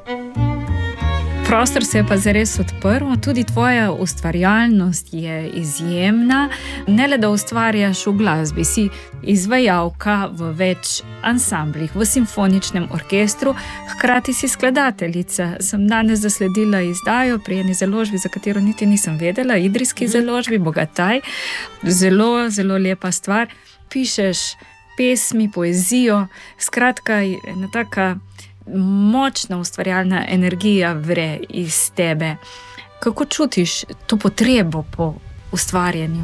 Prostor se je pa zares odprl, tudi tvoja ustvarjalnost je izjemna. Ne le, da ustvarjaš v glasbi, si izvajalka v več ansamblih, v simfoničnem orkestru, hkrati si skladateljica. Sem danes zasledila izdajo pri eni založbi, za katero niti nisem vedela, idrijski založbi, Bogataj. Zelo, zelo lepa stvar. Pišeš pesmi, poezijo, skratka, ena taka močna ustvarjalna energija vre iz tebe. Kako čutiš to potrebo po ustvarjanju?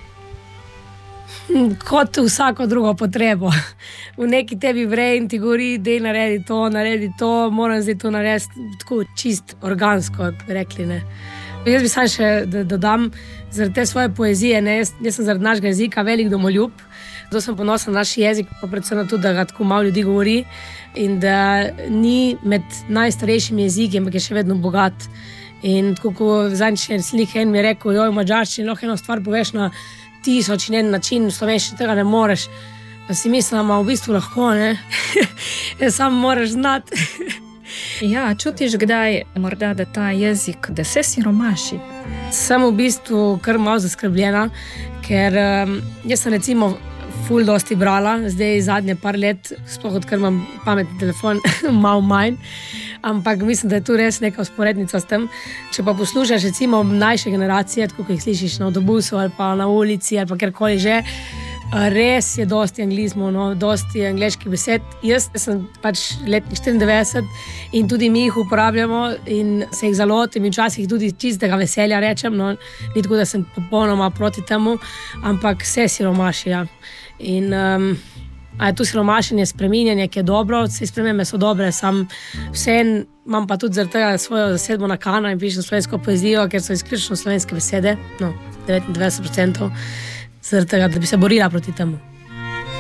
Kot vsako drugo potrebo. V neki tebi vre in ti govori, dej naredi to, moram zdaj to narediti tako čist organsko, bi rekli, ne. Jaz bi sam še dodam, zaradi te svoje poezije, ne, jaz sem zaradi našega jezika velik domoljub, zato sem ponosen na naš jezik, pa predvsem na to, da ga tako malo ljudi govori in da ni med najstarejšimi jeziki, ampak je še vedno bogat. In tako, ko zadnjič slike en mi je rekel, v madžarščini lahko eno stvar poveš na 1000 in en način, v slovenščini tega ne moreš. Pa si mislim, v bistvu lahko, ne. Samo moraš znati. Ja, čutiš kdaj morda, da ta jezik, da se siromaši? Sem v bistvu kar malo zaskrbljena, ker jaz sem recimo ful dosti brala, zdaj zadnje par let, sploh odkar imam pametni telefon, malo manj, ampak mislim, da je tu res neka vzporednica s tem. Če pa poslušaš recimo mlajše generacije, tako kot jih slišiš na avtobusu ali pa na ulici ali pa kjerkoli že, res je dosti anglizmov, no, dosti angleških besed. Jaz sem pač letnik 94 in tudi mi jih uporabljamo in se jih zalotim in včasih tudi čistega veselja rečem, no, ni tako, da sem popolnoma proti temu, ampak se siromaši, ja. In a je tu siromašenje, spreminjanje, ki je dobro, vse spremembe so dobre, sam vseeno imam pa tudi zaradi tega svojo zasedbo na Kana in pišem slovensko poezijo, ker so izključno slovenske besede, no, 99%, zaradi tega, da bi se borila proti temu.